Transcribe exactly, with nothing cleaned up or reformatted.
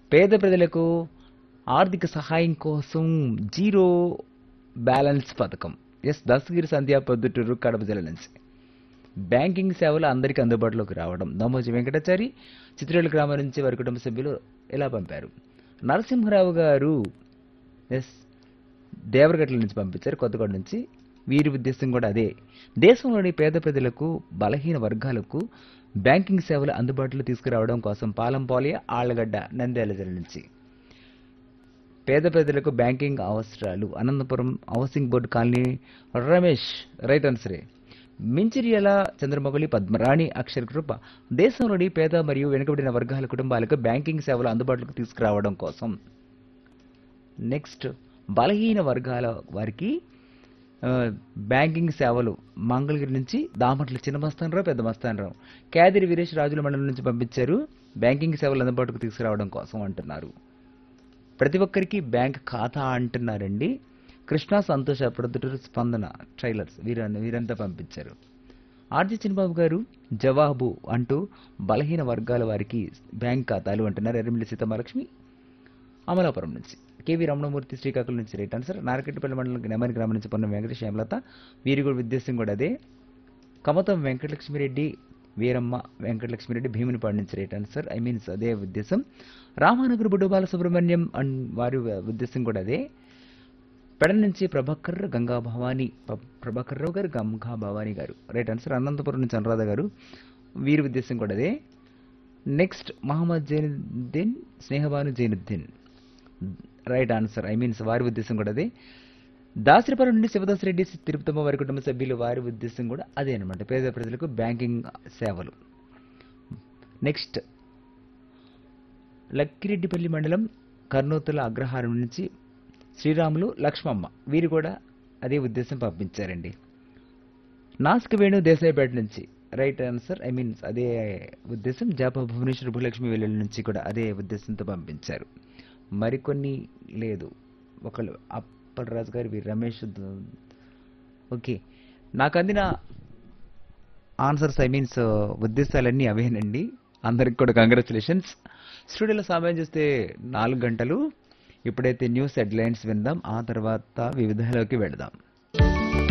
పేద ప్రజలకు ఆర్థిక సహాయం కోసం జీరో బ్యాలెన్స్ పథకం. ఎస్ దస్తగిరి సంధ్యా పొద్దుటూరు కడప జిల్లా నుంచి. బ్యాంకింగ్ సేవలు అందరికీ అందుబాటులోకి రావడం. దమోజి వెంకటాచారి చిత్రేల గ్రామం నుంచి వారి కుటుంబ సభ్యులు ఇలా పంపారు. నరసింహరావు గారు ఎస్ దేవరగట్ల నుంచి పంపించారు, కొత్తగూడ నుంచి. వీరి ఉద్దేశం కూడా అదే. దేశంలోని పేద ప్రజలకు బలహీన వర్గాలకు బ్యాంకింగ్ సేవలు అందుబాటులో తీసుకురావడం కోసం పాలంపాలియ ఆళ్లగడ్డ నంద్యాల జిల్లా నుంచి. పేద ప్రజలకు బ్యాంకింగ్ అవసరాలు Anantapuram housing board colony Ramesh right ఆన్సరే. మించిరియల Chandramouli Padmarani అక్షర కృప దేశంలోని పేద మరియు వెనుకబడిన వర్గాల కుటుంబాలకు బ్యాంకింగ్ సేవలు అందుబాటులోకి తీసుకురావడం కోసం. నెక్స్ట్ బలహీన వర్గాల వారికి ఆ, బ్యాంకింగ్ సేవలు మంగళగిరి నుంచి దామట్ల చిన్న మస్తానరావు పెద్ద మస్తానరావు కేదిరి వీరేష్ రాజుల మండలం నుంచి పంపించారు. బ్యాంకింగ్ సేవలు అందుబాటుకు తీసుకురావడం కోసం అంటున్నారు. ప్రతి ఒక్కరికి బ్యాంక్ ఖాతా అంటున్నారండి. కృష్ణా సంతోష ప్రొద్దుటూరు స్పందన ట్రైలర్స్ వీర వీరంతా పంపించారు. ఆర్జీ చిన్నబాబు గారు జవాబు అంటూ బలహీన వర్గాల వారికి బ్యాంక్ ఖాతాలు అంటున్నారు. ఎర్రమిల్లి సీతమహాలక్ష్మి అమలాపురం నుంచి. కేవీ రమణమూర్తి శ్రీకాకుళం నుంచి రైట్ ఆన్సర్. నారకెట్టిపల్లి మండలం నెమరి గ్రామం నుంచి పొన్న వెంకటేష్ హేమలత వీరి కూడా ఉద్దేశం కూడా అదే. కమతం వెంకటలక్ష్మిరెడ్డి వీరమ్మ వెంకటలక్ష్మిరెడ్డి భీమునిపాడు నుంచి రైట్ ఆన్సర్. ఐ మీన్స్ అదే ఉద్దేశం. రామానగర్ బుడ్డు బాలసుబ్రహ్మణ్యం అండ్ వారి ఉద్దేశం కూడా అదే. పెడ నుంచి ప్రభాకర్ గంగా భవానీ ప్రభాకర్ రావు గారు గంగా భవానీ గారు రైట్ ఆన్సర్. అనంతపురం నుంచి అనురాధ గారు వీరి ఉద్దేశం కూడా అదే. Next Mohammed Zainuddin Sneha Banu Zainuddin right answer. I means వారి ఉద్దేశం కూడా అదే. దాసరిపురం నుండి శివదాస్ రెడ్డి తిరుపతమ్మ వారి కుటుంబ సభ్యులు వారి ఉద్దేశం కూడా అదే అనమాట. పేద ప్రజలకు బ్యాంకింగ్ సేవలు. నెక్స్ట్ లక్కిరెడ్డిపల్లి మండలం కర్నూతుల అగ్రహారం నుంచి శ్రీరాములు లక్ష్మమ్మ వీరు కూడా అదే ఉద్దేశం పంపించారండి. నాసిక వేణు దేశాయిపేట నుంచి రైట్ ఆన్సర్. ఐ మీన్స్ అదే ఉద్దేశం. జాప భువనేశ్వర్ భూలక్ష్మి వెల్లుల నుంచి కూడా అదే ఉద్దేశంతో పంపించారు. మరికొన్ని లేదు. ఒకళ్ళు అప్పలరాజు గారు వీరు రమేష్ ఓకే. నాకు అందిన ఆన్సర్స్ ఐ మీన్స్ ఉద్దేశాలన్నీ అవేనండి. అందరికి కూడా కంగ్రాచులేషన్స్. స్టూడియోలో సమయం చూస్తే నాలుగు గంటలు. ఇప్పుడైతే న్యూస్ హెడ్లైన్స్ విందాం, ఆ తర్వాత వివిధలోకి వెళదాం.